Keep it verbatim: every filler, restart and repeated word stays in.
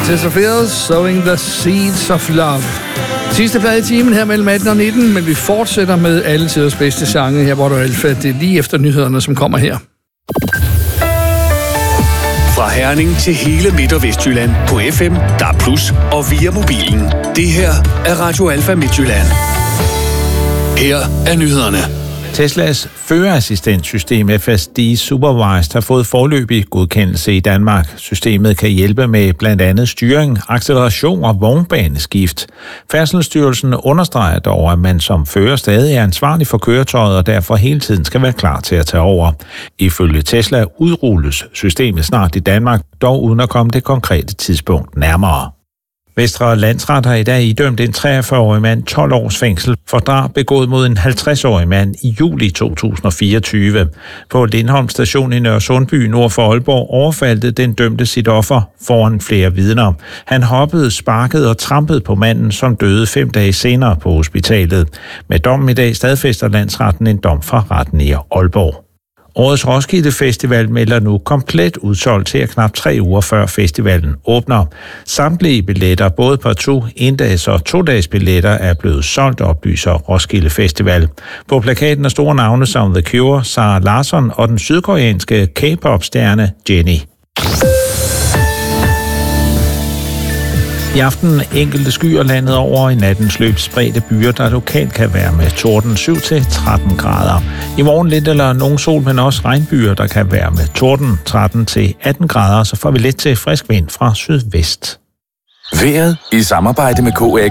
Tessa Fields, Sowing the Seeds of Love. Sidste plade i timen her mellem atten og nitten, men vi fortsætter med alle tiders bedste sange. Her var du Alfa, det er lige efter nyhederne, som kommer her. Fra Herning til hele Midt- og Vestjylland på F M, D A B plus, og via mobilen. Det her er Radio Alfa Midtjylland. Her er nyhederne. Teslas førerassistentsystem F S D Supervised har fået foreløbig godkendelse i Danmark. Systemet kan hjælpe med blandt andet styring, acceleration og vognbaneskift. Færdselsstyrelsen understreger dog, at man som fører stadig er ansvarlig for køretøjet og derfor hele tiden skal være klar til at tage over. Ifølge Tesla udrulles systemet snart i Danmark, dog uden at komme det konkrete tidspunkt nærmere. Vestre Landsret har i dag idømt en treogfyrre-årig mand tolv års fængsel for drab begået mod en halvtreds-årig mand i juli to tusind og fireogtyve. På Lindholm station i Nørresundby nord for Aalborg overfaldte den dømte sit offer foran flere vidner. Han hoppede, sparkede og trampede på manden, som døde fem dage senere på hospitalet. Med dommen i dag stadfæster Landsretten en dom fra retten i Aalborg. Årets Roskilde Festival melder nu komplet udsolgt til knap tre uger før festivalen åbner. Samtlige billetter, både partout, endags og to-dages billetter, er blevet solgt, oplyser Roskilde Festival. På plakaten er store navne som The Cure, Sarah Larsson og den sydkoreanske K-pop-stjerne Jennie. I aften enkelte skyer landet over, i nattens løb spredte byer, der lokalt kan være med torden syv til tretten grader. I morgen lidt eller nogen sol, men også regnbyer, der kan være med torden tretten til atten grader, så får vi lidt til frisk vind fra sydvest. Vejret i samarbejde med K A